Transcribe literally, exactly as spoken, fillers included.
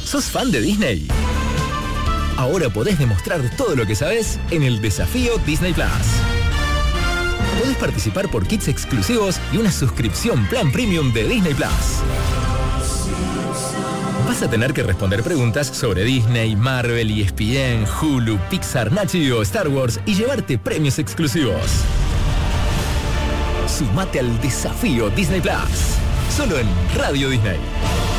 ¿Sos fan de Disney? Ahora podés demostrar todo lo que sabés en el Desafío Disney Plus. Podés participar por kits exclusivos y una suscripción plan premium de Disney Plus. Vas a tener que responder preguntas sobre Disney, Marvel, E S P N, Hulu, Pixar, Nat Geo, Star Wars y llevarte premios exclusivos. Sumate al Desafío Disney Plus, solo en Radio Disney.